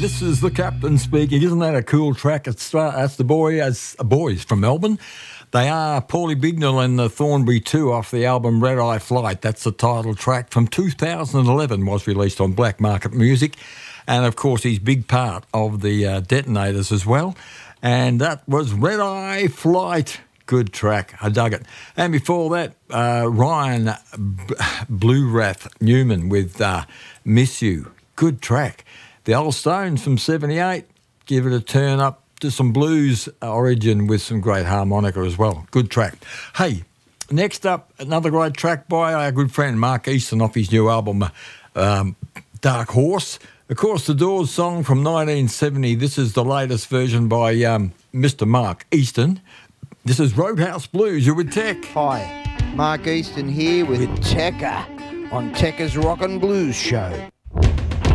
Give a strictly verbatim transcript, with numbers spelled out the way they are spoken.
this is the captain speaking. Isn't that a cool track? It's, uh, that's the boy, as uh, boys from Melbourne. They are Paulie Bignell and the Thornbury two off the album Red Eye Flight. That's the title track from two thousand eleven, was released on Black Market Music. And, of course, he's big part of the uh, Detonators as well. And that was Red Eye Flight. Good track. I dug it. And before that, uh, Ryan B- Blue Wrath Newman with uh, Miss You. Good track. The Old Stones from seventy-eight. Give it a turn up to some blues origin with some great harmonica as well. Good track. Hey, next up, another great track by our good friend Mark Easton off his new album, um, Dark Horse. Of course, the Doors song from nineteen seventy. This is the latest version by um, Mister Mark Easton. This is Roadhouse Blues. You're with Tech. Hi, Mark Easton here with Tekka on Tekka's Rock and Blues Show.